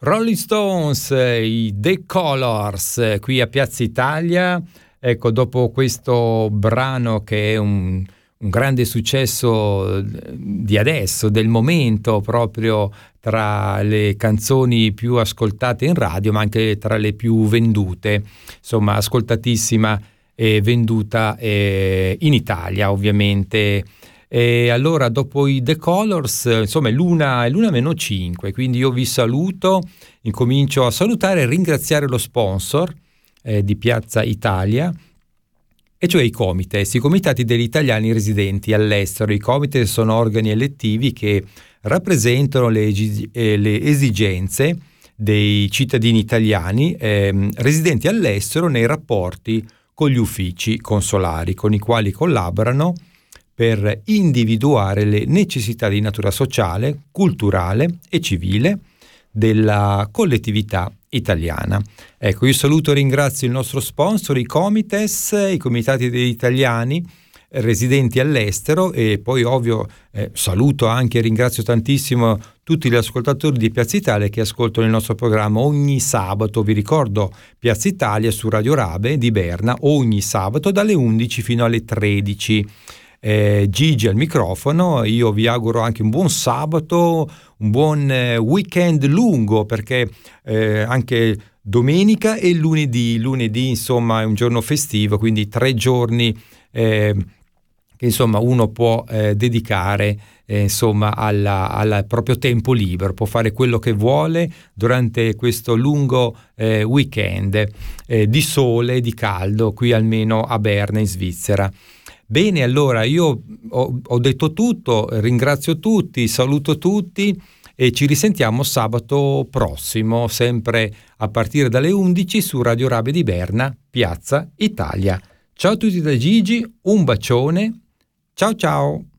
Rolling Stones, i The Colors, qui a Piazza Italia. Ecco, dopo questo brano che è un grande successo di adesso, del momento, proprio tra le canzoni più ascoltate in radio, ma anche tra le più vendute, insomma, ascoltatissima e venduta in Italia, ovviamente. E allora, dopo i The Colors, insomma, è l'una meno 5, quindi io vi saluto, incomincio a salutare e ringraziare lo sponsor di Piazza Italia, e cioè i Comites, i comitati degli italiani residenti all'estero. I Comites sono organi elettivi che rappresentano le esigenze dei cittadini italiani residenti all'estero nei rapporti con gli uffici consolari, con i quali collaborano per individuare le necessità di natura sociale, culturale e civile della collettività italiana. Ecco, io saluto e ringrazio il nostro sponsor, i Comites, i comitati degli italiani residenti all'estero, e poi ovvio saluto anche e ringrazio tantissimo tutti gli ascoltatori di Piazza Italia che ascoltano il nostro programma ogni sabato. Vi ricordo Piazza Italia su Radio Rabe di Berna ogni sabato dalle 11 fino alle 13. Gigi al microfono. Io vi auguro anche un buon sabato, un buon weekend lungo, perché anche domenica e lunedì insomma è un giorno festivo, quindi 3 giorni che insomma uno può dedicare insomma al proprio tempo libero, può fare quello che vuole durante questo lungo weekend di sole, di caldo, qui almeno a Berna in Svizzera. Bene, allora io ho detto tutto, ringrazio tutti, saluto tutti e ci risentiamo sabato prossimo, sempre a partire dalle 11 su Radio Rabe di Berna, Piazza Italia. Ciao a tutti da Gigi, un bacione, ciao ciao!